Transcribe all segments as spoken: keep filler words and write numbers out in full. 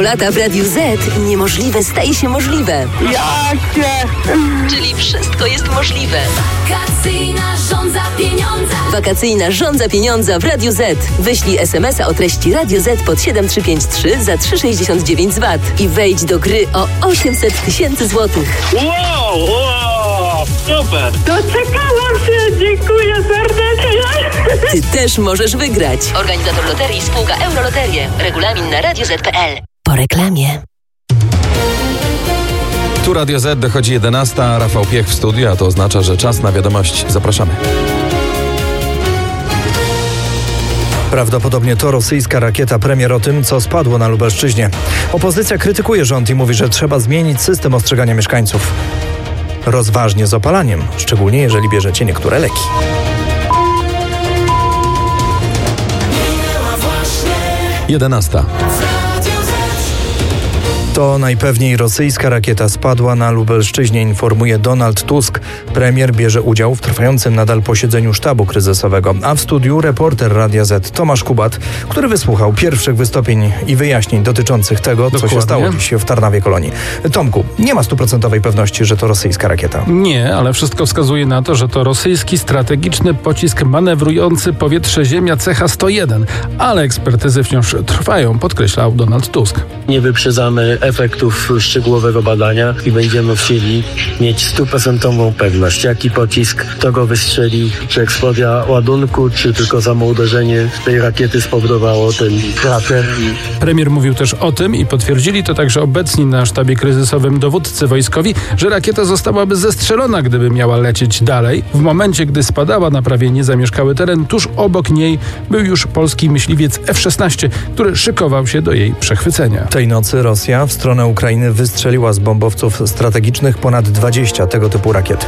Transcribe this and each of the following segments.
Lata w Radiu Z niemożliwe staje się możliwe. Jakie? Czyli wszystko jest możliwe. Wakacyjna żądza pieniądza. Wakacyjna żądza pieniądza w Radiu Z. Wyślij es em es a o treści Radio Z pod siedem trzy pięć trzy za trzy sześćdziesiąt dziewięć złotych i wejdź do gry o osiemset tysięcy złotych. Wow, wow, super. Doczekałam się, dziękuję serdecznie. Ty też możesz wygrać. Organizator loterii spółka Euroloterie. Regulamin na radio zet kropka pe el. Po reklamie. Tu Radio Z, dochodzi jedenasta, Rafał Piech w studiu, a to oznacza, że czas na wiadomość. Zapraszamy. Prawdopodobnie to rosyjska rakieta. Premier o tym, co spadło na Lubelszczyźnie. Opozycja krytykuje rząd i mówi, że trzeba zmienić system ostrzegania mieszkańców. Rozważnie z opalaniem, szczególnie jeżeli bierzecie niektóre leki. jedenasta. To najpewniej rosyjska rakieta spadła na Lubelszczyźnie, informuje Donald Tusk. Premier bierze udział w trwającym nadal posiedzeniu sztabu kryzysowego. A w studiu reporter Radia Z Tomasz Kubat, który wysłuchał pierwszych wystąpień i wyjaśnień dotyczących tego, Dokładnie. co się stało dziś w Tarnawie Kolonii. Tomku, nie ma stuprocentowej pewności, że to rosyjska rakieta. Nie, ale wszystko wskazuje na to, że to rosyjski strategiczny pocisk manewrujący powietrze-ziemia C H sto jeden. Ale ekspertyzy wciąż trwają, podkreślał Donald Tusk. Nie wyprzedzamy efektów szczegółowego badania i będziemy chcieli mieć stuprocentową pewność, jaki pocisk, kto go wystrzelił, czy eksplozja ładunku, czy tylko samo uderzenie tej rakiety spowodowało ten krater. Premier mówił też o tym i potwierdzili to także obecni na sztabie kryzysowym dowódcy wojskowi, że rakieta zostałaby zestrzelona, gdyby miała lecieć dalej. W momencie, gdy spadała na prawie niezamieszkały teren, tuż obok niej był już polski myśliwiec F szesnaście, który szykował się do jej przechwycenia. Tej nocy Rosja w stronę Ukrainy wystrzeliła z bombowców strategicznych ponad dwadzieścia tego typu rakiet.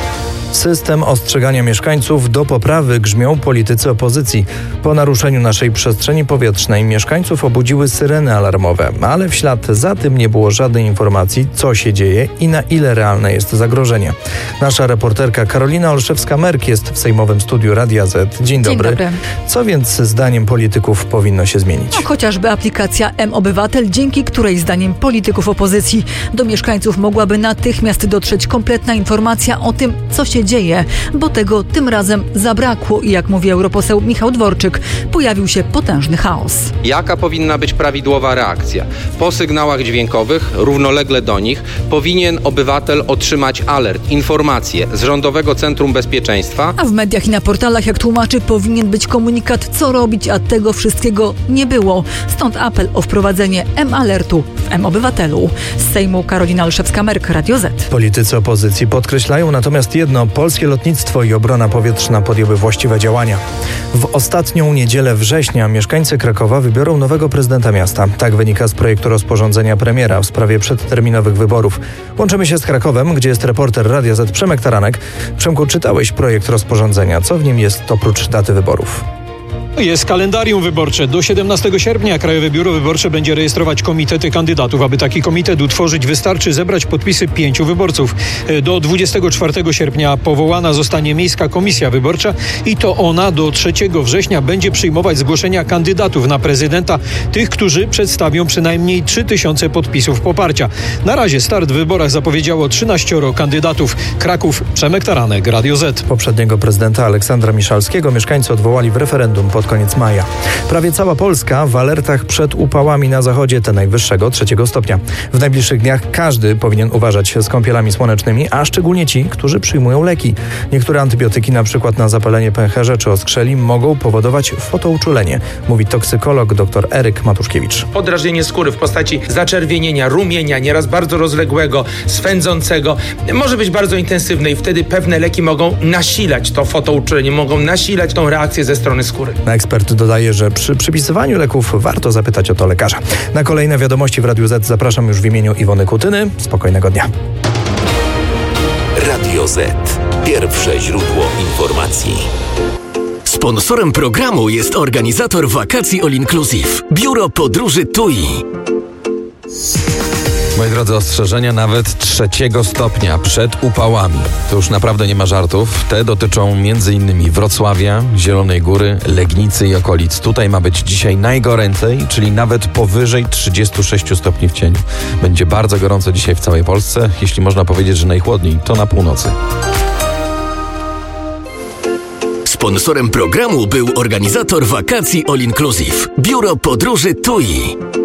System ostrzegania mieszkańców do poprawy, grzmią politycy opozycji. Po naruszeniu naszej przestrzeni powietrznej mieszkańców obudziły syreny alarmowe, ale w ślad za tym nie było żadnej informacji, co się dzieje i na ile realne jest zagrożenie. Nasza reporterka Karolina Olszewska-Merk jest w sejmowym studiu Radia Z. Dzień dobry. Dzień dobry. Co więc zdaniem polityków powinno się zmienić? No, chociażby aplikacja M-Obywatel, dzięki której zdaniem polityków opozycji do mieszkańców mogłaby natychmiast dotrzeć kompletna informacja o tym, co się dzieje, bo tego tym razem zabrakło i jak mówi europoseł Michał Dworczyk, pojawił się potężny chaos. Jaka powinna być prawidłowa reakcja? Po sygnałach dźwiękowych, równolegle do nich, powinien obywatel otrzymać alert, informację z Rządowego Centrum Bezpieczeństwa. A w mediach i na portalach, jak tłumaczy, powinien być komunikat, co robić, a tego wszystkiego nie było. Stąd apel o wprowadzenie M-Alertu w M-Obywatelu. Z Sejmu Karolina Olszewska-Merk, Radio Z. Politycy opozycji podkreślają natomiast jedno: polskie lotnictwo i obrona powietrzna podjęły właściwe działania. W ostatnią niedzielę września mieszkańcy Krakowa wybiorą nowego prezydenta miasta. Tak wynika z projektu rozporządzenia premiera w sprawie przedterminowych wyborów. Łączymy się z Krakowem, gdzie jest reporter Radia Z Przemek Taranek. Przemku, czytałeś projekt rozporządzenia. Co w nim jest oprócz daty wyborów? Jest kalendarium wyborcze. Do siedemnastego sierpnia Krajowe Biuro Wyborcze będzie rejestrować komitety kandydatów. Aby taki komitet utworzyć, wystarczy zebrać podpisy pięciu wyborców. Do dwudziestego czwartego sierpnia powołana zostanie Miejska Komisja Wyborcza i to ona do trzeciego września będzie przyjmować zgłoszenia kandydatów na prezydenta, tych, którzy przedstawią przynajmniej trzy tysiące podpisów poparcia. Na razie start w wyborach zapowiedziało trzynaścioro kandydatów. Kraków, Przemek Taranek, Radio Z. Poprzedniego prezydenta Aleksandra Miszalskiego mieszkańcy odwołali w referendum pod koniec maja. Prawie cała Polska w alertach przed upałami na zachodzie, te najwyższego trzeciego stopnia. W najbliższych dniach każdy powinien uważać z kąpielami słonecznymi, a szczególnie ci, którzy przyjmują leki. Niektóre antybiotyki, na przykład na zapalenie pęcherza czy oskrzeli, mogą powodować fotouczulenie, mówi toksykolog dr Eryk Matuszkiewicz. Podrażnienie skóry w postaci zaczerwienienia, rumienia, nieraz bardzo rozległego, swędzącego, może być bardzo intensywne i wtedy pewne leki mogą nasilać to fotouczulenie, mogą nasilać tą reakcję ze strony skóry. Ekspert dodaje, że przy przypisywaniu leków warto zapytać o to lekarza. Na kolejne wiadomości w Radiu Z zapraszam już w imieniu Iwony Kutyny. Spokojnego dnia. Radio Z. Pierwsze źródło informacji. Sponsorem programu jest organizator wakacji All Inclusive. Biuro Podróży T U I. Moi drodzy, ostrzeżenia nawet trzeciego stopnia przed upałami. To już naprawdę nie ma żartów. Te dotyczą m.in. Wrocławia, Zielonej Góry, Legnicy i okolic. Tutaj ma być dzisiaj najgoręcej, czyli nawet powyżej trzydziestu sześciu stopni w cieniu. Będzie bardzo gorąco dzisiaj w całej Polsce. Jeśli można powiedzieć, że najchłodniej, to na północy. Sponsorem programu był organizator wakacji All Inclusive. Biuro Podróży T U I.